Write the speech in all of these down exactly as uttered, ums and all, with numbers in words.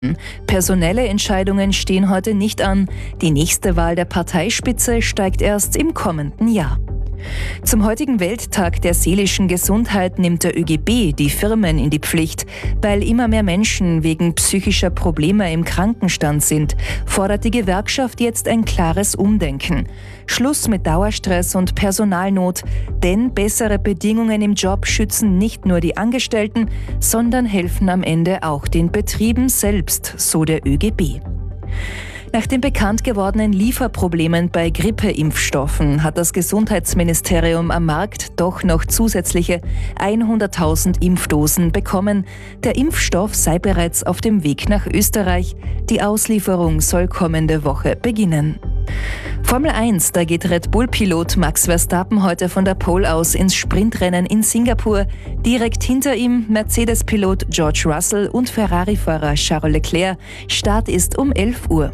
Personelle Entscheidungen stehen heute nicht an. Die nächste Wahl der Parteispitze steigt erst im kommenden Jahr. Zum heutigen Welttag der seelischen Gesundheit nimmt der Ö G B die Firmen in die Pflicht. Weil immer mehr Menschen wegen psychischer Probleme im Krankenstand sind, fordert die Gewerkschaft jetzt ein klares Umdenken. Schluss mit Dauerstress und Personalnot, denn bessere Bedingungen im Job schützen nicht nur die Angestellten, sondern helfen am Ende auch den Betrieben selbst, so der Ö G B. Nach den bekannt gewordenen Lieferproblemen bei Grippeimpfstoffen hat das Gesundheitsministerium am Markt doch noch zusätzliche hunderttausend Impfdosen bekommen. Der Impfstoff sei bereits auf dem Weg nach Österreich. Die Auslieferung soll kommende Woche beginnen. Formel eins, da geht Red Bull-Pilot Max Verstappen heute von der Pole aus ins Sprintrennen in Singapur. Direkt hinter ihm Mercedes-Pilot George Russell und Ferrari-Fahrer Charles Leclerc. Start ist um elf Uhr.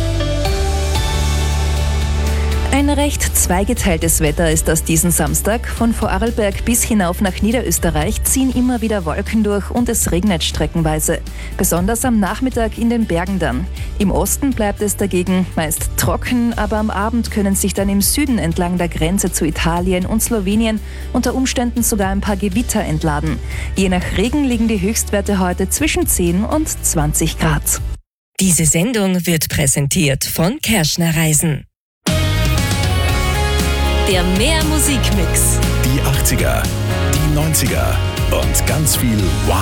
Ein recht zweigeteiltes Wetter ist das diesen Samstag. Von Vorarlberg bis hinauf nach Niederösterreich ziehen immer wieder Wolken durch und es regnet streckenweise. Besonders am Nachmittag in den Bergen dann. Im Osten bleibt es dagegen meist trocken, aber am Abend können sich dann im Süden entlang der Grenze zu Italien und Slowenien unter Umständen sogar ein paar Gewitter entladen. Je nach Regen liegen die Höchstwerte heute zwischen zehn und zwanzig Grad. Diese Sendung wird präsentiert von Kerschner Reisen. Der Mehr Musikmix. Die achtziger, die neunziger und ganz viel Wow.